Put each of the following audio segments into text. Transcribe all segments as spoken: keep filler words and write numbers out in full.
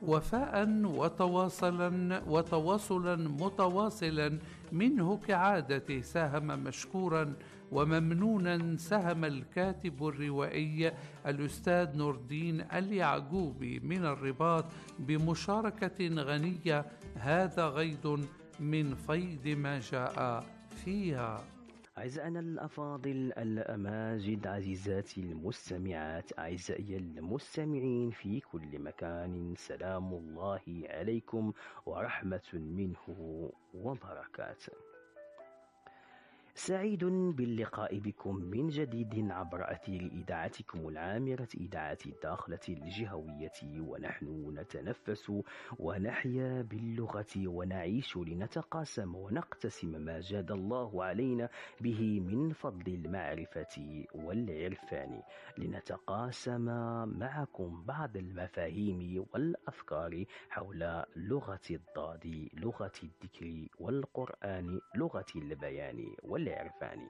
وفاء وتواصلا وتواصلا متواصلا منه كعادته ساهم مشكورا وممنونا سهم الكاتب الروائي الأستاذ نور الدين اليعقوبي من الرباط بمشاركة غنية هذا غيض من فيض ما جاء فيها. أعزائنا الأفاضل الأماجد، عزيزاتي المستمعات، أعزائي المستمعين في كل مكان، سلام الله عليكم ورحمة منه وبركاته. سعيد باللقاء بكم من جديد عبر أثير إذاعتكم العامرة، إذاعة الداخلة الجهوية، ونحن نتنفس ونحيا باللغة ونعيش لنتقاسم ونقتسم ما جاد الله علينا به من فضل المعرفة والعرفان، لنتقاسم معكم بعض المفاهيم والأفكار حول لغة الضاد، لغة الذكر، والقرآن لغة البيان والعرفان.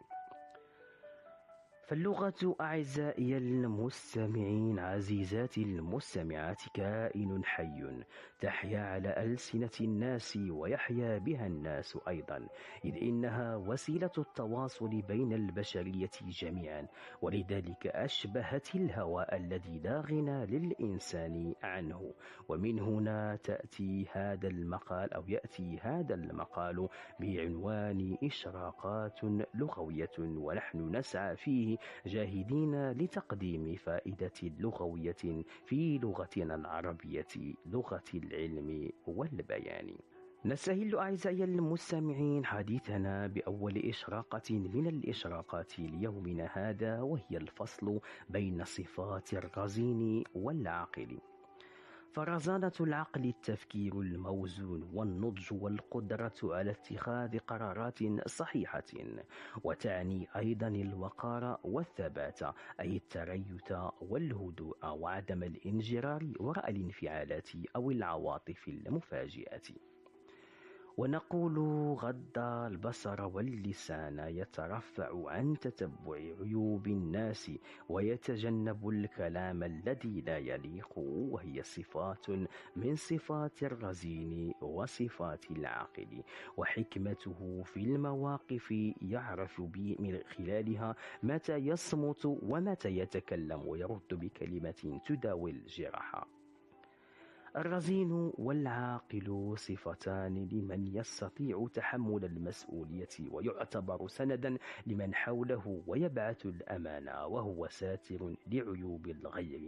فاللغة أعزائي المستمعين، عزيزاتي المستمعات، كائن حي تحيا على ألسنة الناس ويحيا بها الناس أيضا، إذ إنها وسيلة التواصل بين البشرية جميعا، ولذلك أشبهت الهواء الذي لا غنى للإنسان عنه. ومن هنا تأتي هذا المقال أو يأتي هذا المقال بعنوان إشراقات لغوية، ونحن نسعى فيه جاهدين لتقديم فائدة لغوية في لغتنا العربية، لغة العلم والبيان. نستهل أعزائي المستمعين حديثنا بأول إشراقة من الإشراقات ليومنا هذا، وهي الفصل بين صفات الرزين والعاقل. فرزانة العقل التفكير الموزون والنضج والقدرة على اتخاذ قرارات صحيحة، وتعني أيضا الوقار والثبات، أي التريث والهدوء وعدم الانجرار وراء الانفعالات أو العواطف المفاجئة. ونقول غض البصر واللسان يترفع عن تتبع عيوب الناس ويتجنب الكلام الذي لا يليق، وهي صفات من صفات الرزين وصفات العاقل. وحكمته في المواقف يعرف من خلالها متى يصمت ومتى يتكلم ويرد بكلمة تداوي الجراحة. الرزين والعاقل صفتان لمن يستطيع تحمل المسؤولية ويعتبر سندا لمن حوله ويبعث الأمانة، وهو ساتر لعيوب الغير،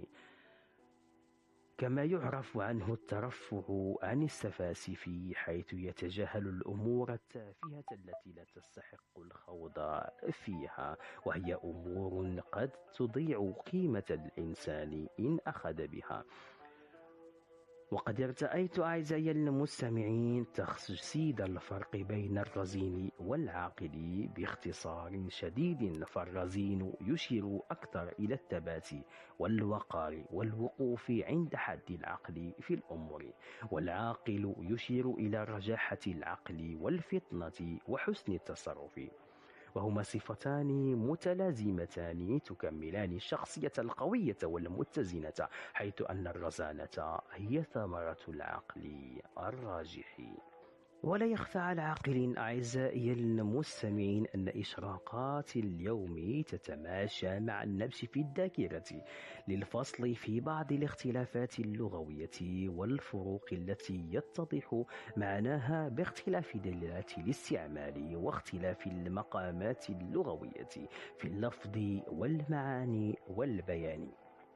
كما يعرف عنه الترفع عن السفاسف، حيث يتجاهل الأمور التافهة التي لا تستحق الخوض فيها، وهي أمور قد تضيع قيمة الإنسان إن أخذ بها. وقد ارتأيت أعزائي المستمعين تجسيد الفرق بين الرزين والعاقل باختصار شديد. فالرزين يشير أكثر إلى الثبات والوقار والوقوف عند حد العقل في الأمور، والعاقل يشير إلى رجاحة العقل والفطنة وحسن التصرف، وهما صفتان متلازمتان تكملان الشخصية القوية والمتزنة، حيث أن الرزانة هي ثمرة العقل الراجح. ولا يخفى على عاقل أعزائي المستمعين أن إشراقات اليوم تتماشى مع النبش في الذاكرة للفصل في بعض الاختلافات اللغوية والفروق التي يتضح معناها باختلاف دلالات الاستعمال واختلاف المقامات اللغوية في اللفظ والمعاني والبيان.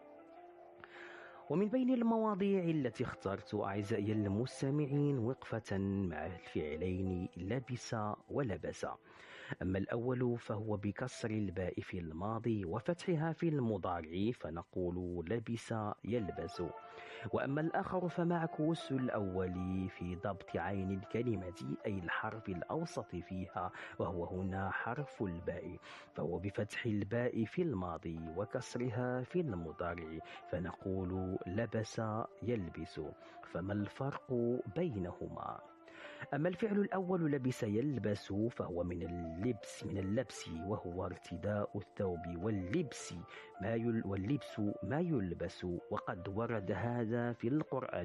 ومن بين المواضيع التي اخترت أعزائي المستمعين وقفة مع الفعلين لبس ولبس. أما الأول فهو بكسر الباء في الماضي وفتحها في المضارع، فنقول لبس يلبس. وأما الآخر فمعكوس الأول في ضبط عين الكلمة، أي الحرف الأوسط فيها، وهو هنا حرف الباء، فهو بفتح الباء في الماضي وكسرها في المضارع، فنقول لبس يلبس. فما الفرق بينهما؟ أما الفعل الأول لبس يلبس فهو من اللبس من اللبس وهو ارتداء الثوب، واللبس ما يل واللبس ما يلبس، وقد ورد هذا في القرآن